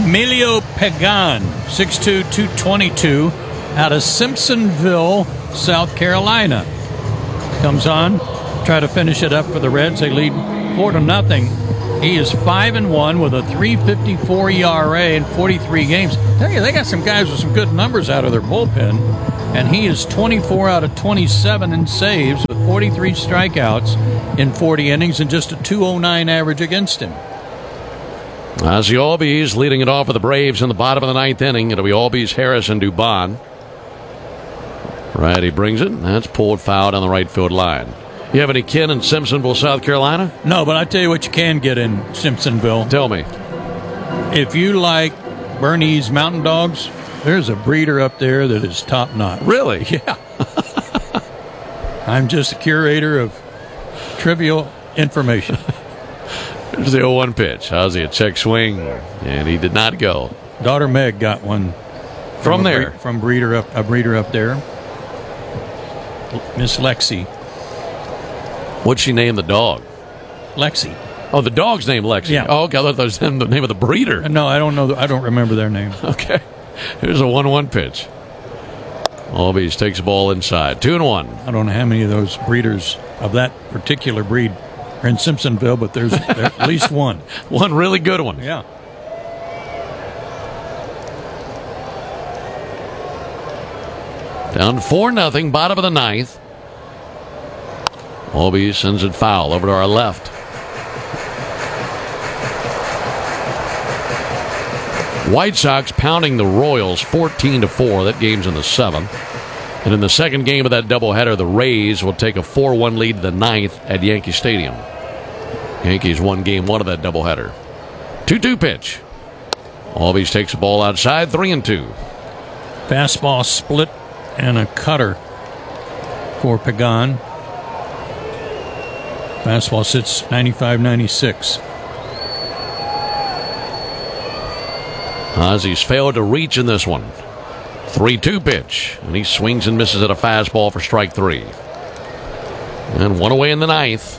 Emilio Pagan, 6'2", 222, out of Simpsonville, South Carolina. Comes on, try to finish it up for the Reds. They lead 4-0. He is 5-1 with a 3.54 ERA in 43 games. Tell you, they got some guys with some good numbers out of their bullpen, and he is 24 out of 27 in saves with 43 strikeouts in 40 innings and just a 2.09 average against him. As the Albies leading it off for the Braves in the bottom of the ninth inning. It'll be Albies, Harris, and Dubon. Righty brings it. That's pulled foul on the right field line. You have any kin in Simpsonville, South Carolina? No, but I tell you what you can get in Simpsonville. Tell me. If you like Bernese Mountain Dogs, there's a breeder up there that is top notch. Really? Yeah. I'm just a curator of trivial information. There's the 0-1 pitch. How's a check swing? And he did not go. Daughter Meg got one from there. From a breeder up there. Miss Lexi. What'd she name the dog? Lexi. Oh, the dog's named Lexi. Yeah. Oh, okay. I thought that was the name of the breeder. No, I don't know. I don't remember their name. Okay. Here's a 1-1 pitch. Albies takes the ball inside. 2-1. I don't know how many of those breeders of that particular breed are in Simpsonville, but there's at least one. One really good one. Yeah. Down 4-0, bottom of the ninth. Albies sends it foul over to our left. White Sox pounding the Royals 14-4. That game's in the seventh. And in the second game of that doubleheader, the Rays will take a 4-1 lead to the ninth at Yankee Stadium. Yankees won game one of that doubleheader. 2-2 pitch. Albies takes the ball outside, 3-2. Fastball split and a cutter for Pagan. Fastball sits 95-96. Ozzy's failed to reach in this one. 3-2 pitch. And he swings and misses at a fastball for strike three. And one away in the ninth.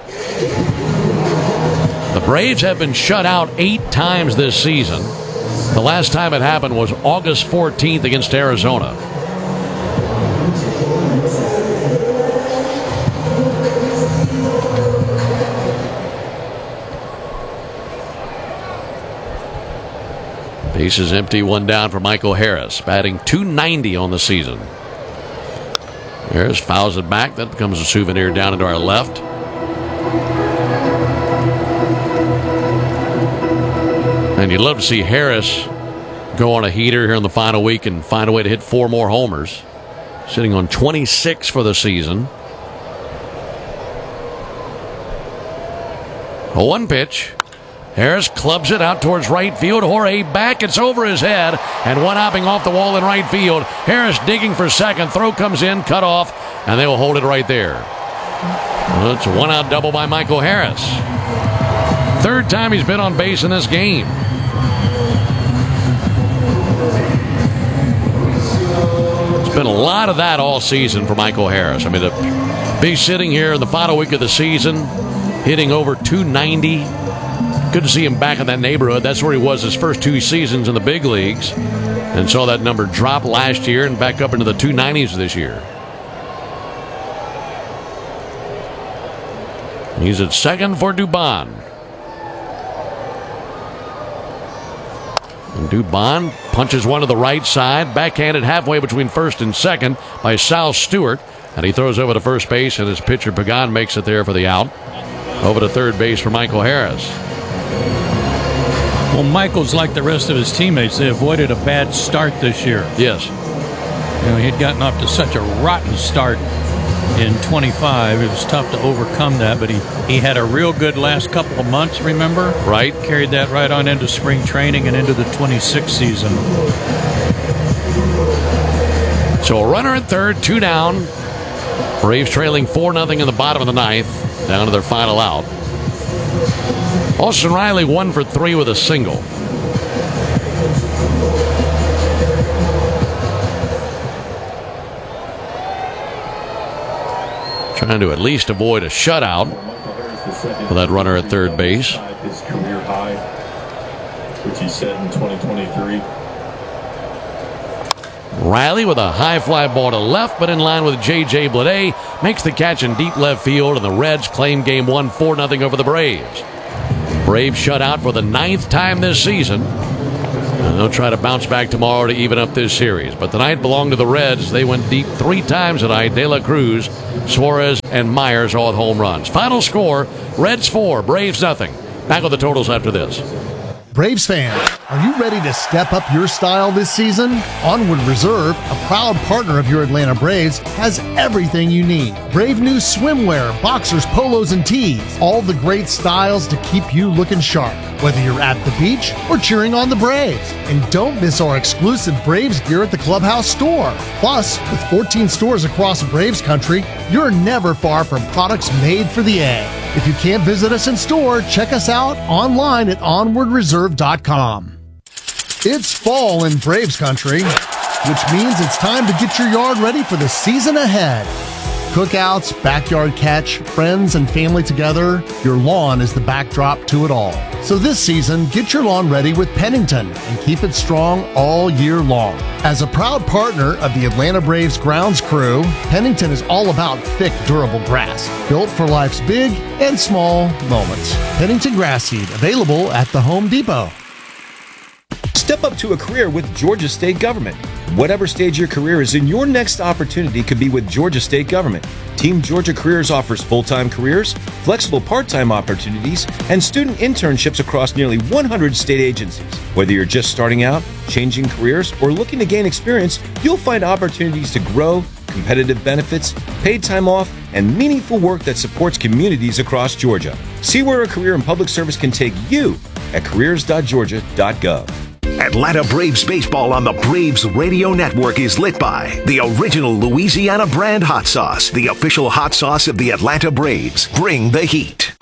The Braves have been shut out 8 times this season. The last time it happened was August 14th against Arizona. Bases empty, one down for Michael Harris, batting .290 on the season. Harris fouls it back. That becomes a souvenir down into our left. And you'd love to see Harris go on a heater here in the final week and find a way to hit 4 more homers. Sitting on 26 for the season. A 1 pitch. Harris clubs it out towards right field. Jorge back. It's over his head. And one hopping off the wall in right field. Harris digging for second. Throw comes in. Cut off. And they will hold it right there. Well, it's a 1-out double by Michael Harris. Third time he's been on base in this game. It's been a lot of that all season for Michael Harris. I mean, to be sitting here in the final week of the season, hitting over .290. Good to see him back in that neighborhood. That's where he was his first 2 seasons in the big leagues. And saw that number drop last year and back up into the 290s this year. He's at second for Dubon. And Dubon punches one to the right side. Backhanded halfway between first and second by Sal Stewart. And he throws over to first base, and his pitcher Pagan makes it there for the out. Over to third base for Michael Harris. Well, Michael's like the rest of his teammates. They avoided a bad start this year. Yes. You know, he'd gotten off to such a rotten start in 25. It was tough to overcome that, but he had a real good last couple of months, remember? Right. Carried that right on into spring training and into the 26th season. So a runner at third, 2 down. Braves trailing 4-0 in the bottom of the ninth. Down to their final out. Austin Riley 1 for 3 with a single. Trying to at least avoid a shutout for that runner at third base. which he set in 2023. Riley with a high fly ball to left, but in line with J.J. Bleday, makes the catch in deep left field, and the Reds claim game 1 4-0 over the Braves. Braves shut out for the 9th time this season. And they'll try to bounce back tomorrow to even up this series. But tonight belonged to the Reds. They went deep 3 times tonight. De La Cruz, Suarez, and Myers all with home runs. Final score, Reds 4, Braves nothing. Back with the totals after this. Braves fans, are you ready to step up your style this season? Onward Reserve, a proud partner of your Atlanta Braves, has everything you need. Brave new swimwear, boxers, polos, and tees. All the great styles to keep you looking sharp, whether you're at the beach or cheering on the Braves. And don't miss our exclusive Braves gear at the Clubhouse store. Plus, with 14 stores across Braves country, you're never far from products made for the A. If you can't visit us in store, check us out online at onwardreserve.com. It's fall in Braves country, which means it's time to get your yard ready for the season ahead. Cookouts, backyard catch, friends and family together, your lawn is the backdrop to it all. So this season, get your lawn ready with Pennington and keep it strong all year long. As a proud partner of the Atlanta Braves grounds crew, Pennington is all about thick, durable grass, built for life's big and small moments. Pennington Grass Seed, available at the Home Depot. Step up to a career with Georgia State Government. Whatever stage your career is in, your next opportunity could be with Georgia State Government. Team Georgia Careers offers full-time careers, flexible part-time opportunities, and student internships across nearly 100 state agencies. Whether you're just starting out, changing careers, or looking to gain experience, you'll find opportunities to grow, competitive benefits, paid time off, and meaningful work that supports communities across Georgia. See where a career in public service can take you at careers.georgia.gov. Atlanta Braves baseball on the Braves Radio Network is lit by the original Louisiana brand hot sauce, the official hot sauce of the Atlanta Braves. Bring the heat.